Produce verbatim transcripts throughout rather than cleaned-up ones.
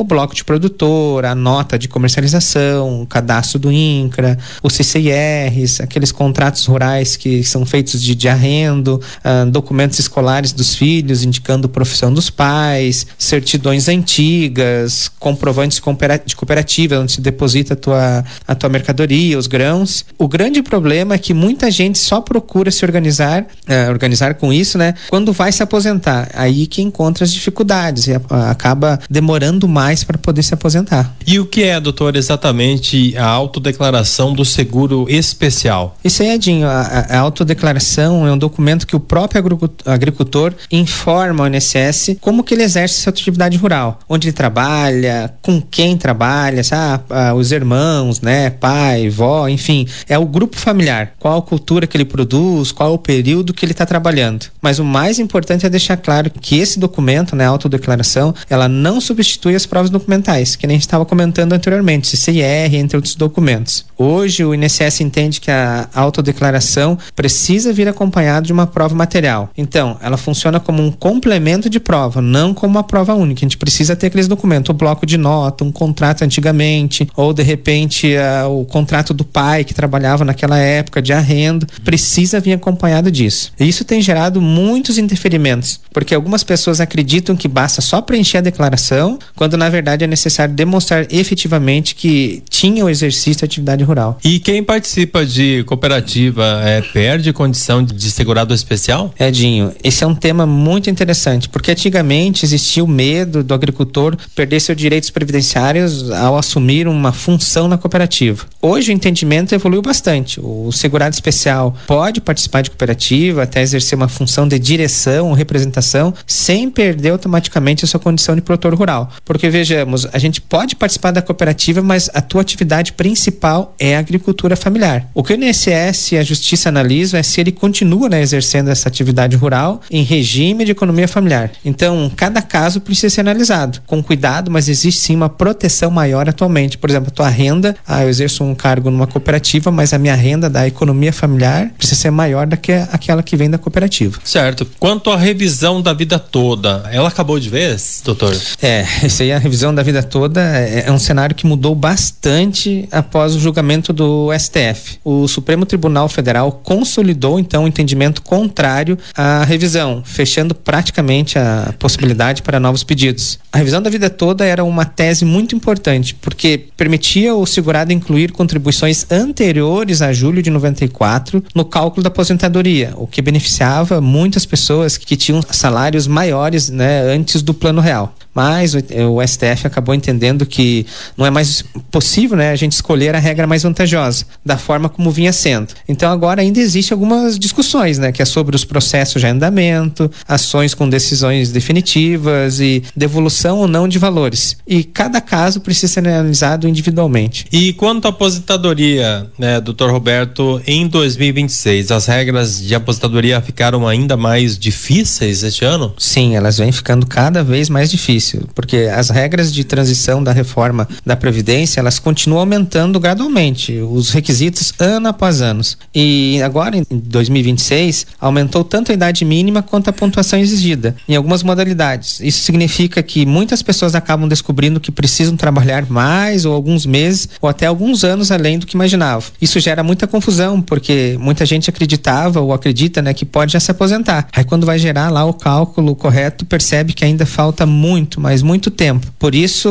o bloco de produtor, a nota de comercialização, o cadastro do INCRA, os C C I Rs, aqueles contratos rurais que são feitos de, de arrendo, uh, documentos escolares dos filhos indicando profissão dos pais, certidões antigas, comprovantes de cooperativa onde se deposita a tua, a tua mercadoria, os grãos. O grande problema é que muita gente só procura se organizar, uh, organizar com isso, né, quando vai se aposentar. Aí que encontra as dificuldades e a, a, acaba demorando mais para poder se aposentar. E o que é, doutor, exatamente a autodeclaração do seguro especial? Isso aí, Edinho, a, a autodeclaração é um documento que o próprio agricultor informa ao I N S S como que ele exerce essa atividade rural, onde ele trabalha, com quem trabalha, sabe? Ah, os irmãos, né, pai, vó, enfim, é o grupo familiar, qual a cultura que ele produz, qual o período que ele está trabalhando. Mas o mais importante é deixar claro que esse documento, né, a autodeclaração, ela não substitui as provas documentais, que nem a gente estava comentando anteriormente, C C I R, entre outros documentos. Hoje o I N S S entende que a autodeclaração precisa vir acompanhado de uma prova material. Então, ela funciona como um complemento de prova, não como uma prova única. A gente precisa ter aqueles documentos, o bloco de nota, um contrato antigamente, ou de repente uh, o contrato do pai que trabalhava naquela época de arrendo, precisa vir acompanhado disso. E isso tem gerado muitos interferimentos, porque algumas pessoas acreditam que basta só preencher a declaração, quando na verdade é necessário demonstrar efetivamente que tinha o exercício da atividade rural. E quem participa de cooperativa é, perde condição de segurado especial? Edinho, esse é um tema muito interessante, porque antigamente existia o medo do agricultor perder seus direitos previdenciários ao assumir uma função na cooperativa. Hoje o entendimento evoluiu bastante. O segurado especial pode participar de cooperativa, até exercer uma função de direção ou representação, sem perder automaticamente a sua condição de produtor rural. Porque vejamos, a gente pode participar da cooperativa, mas a tua atividade principal é a agricultura familiar. O que o I N S S e a Justiça analisam é se ele continua, né, exercendo essa atividade rural em regime de economia familiar. Então, cada caso precisa ser analisado com cuidado, mas existe sim uma proteção maior atualmente. Por exemplo, a tua renda, ah, eu exerço um cargo numa cooperativa, mas a minha renda da economia familiar precisa ser maior do que aquela que vem da cooperativa. Certo. Quanto à revisão da vida toda, ela acabou de vez, doutor? É, isso aí, a revisão da vida toda é, é um cenário que mudou bastante após o julgamento do S T F. O Supremo Tribunal Federal consolidou então o entendimento contrário à revisão, fechando praticamente a possibilidade para novos pedidos. A revisão da vida toda era uma tese muito importante, porque permitia o segurado incluir contribuições anteriores a julho de noventa e quatro no cálculo da aposentadoria, o que beneficiava muitas pessoas que tinham salários maiores, né, antes do plano real. Mas o, o S T F acabou entendendo que não é mais possível, né, a gente escolher a regra mais vantajosa, da forma como vinha sendo. Então agora ainda existe algumas discussões, né, que é sobre os processos de andamento, ações com decisões definitivas e devolução ou não de valores. E cada caso precisa ser analisado individualmente. E quanto à aposentadoria, né, doutor Roberto, em dois mil e vinte e seis, as regras de aposentadoria ficaram ainda mais difíceis este ano? Sim, elas vêm ficando cada vez mais difíceis, porque as regras de transição da reforma da Previdência, elas continuam aumentando gradualmente, os requisitos ano após ano. E agora, em dois mil e vinte e seis, aumentou tanto a idade mínima quanto a pontuação exigida, em algumas modalidades. Isso significa que muitas pessoas acabam descobrindo que precisam trabalhar mais ou alguns meses ou até alguns anos além do que imaginavam. Isso gera muita confusão, porque muita gente acreditava ou acredita, né, que pode já se aposentar. Aí quando vai gerar lá o cálculo correto, percebe que ainda falta muito, mas muito tempo. Por isso,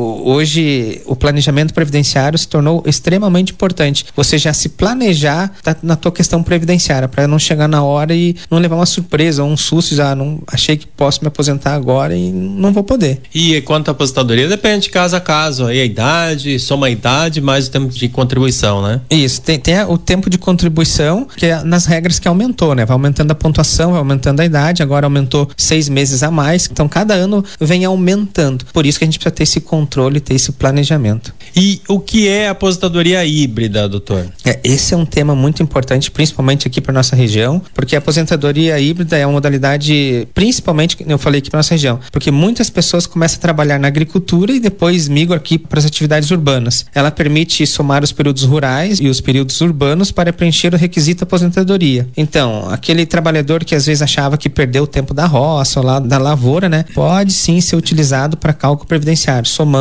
hoje, o planejamento previdenciário se tornou extremamente importante. Você já se planejar tá, na tua questão previdenciária, para não chegar na hora e não levar uma surpresa ou um susto, já não achei que posso me aposentar agora e não vou poder. E quanto à aposentadoria, depende de caso a caso, aí a idade, soma a idade, mais o tempo de contribuição, né? Isso, tem, tem o tempo de contribuição, que é nas regras que aumentou, né? Vai aumentando a pontuação, vai aumentando a idade, agora aumentou seis meses a mais, então cada ano vem aumentando. Por isso que a gente precisa ter esse controle, ter esse planejamento. E o que é a aposentadoria híbrida, doutor? É, esse é um tema muito importante, principalmente aqui para nossa região, porque a aposentadoria híbrida é uma modalidade, principalmente, eu falei aqui para nossa região, porque muitas pessoas começam a trabalhar na agricultura e depois migram aqui para as atividades urbanas. Ela permite somar os períodos rurais e os períodos urbanos para preencher o requisito da aposentadoria. Então, aquele trabalhador que às vezes achava que perdeu o tempo da roça ou lá da lavoura, né, pode sim ser utilizado para cálculo previdenciário, somando